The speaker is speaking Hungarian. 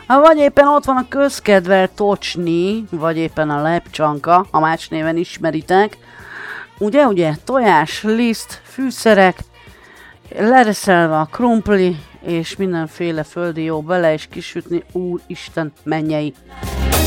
Vagy éppen ott van a közkedvelt tocsni, vagy éppen a lepcsanka, ha más néven ismeritek. Ugye, tojás, liszt, fűszerek, lereszelve a krumpli, és mindenféle földi jó bele és kisütni, úristen mennyei.